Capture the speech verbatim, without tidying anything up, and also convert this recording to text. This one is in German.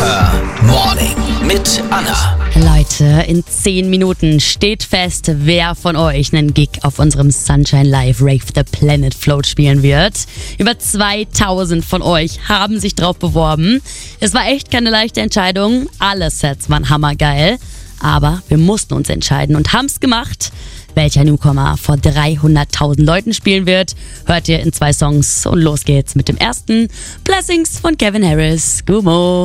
Morning mit Anna. Leute, in zehn Minuten steht fest, wer von euch einen Gig auf unserem Sunshine Live Rave the Planet Float spielen wird. Über zweitausend von euch haben sich drauf beworben. Es war echt keine leichte Entscheidung. Alle Sets waren hammergeil. Aber wir mussten uns entscheiden und haben's gemacht. Welcher Newcomer vor dreihunderttausend Leuten spielen wird, hört ihr in zwei Songs. Und los geht's mit dem ersten. Blessings von Kevin Harris. Gumo.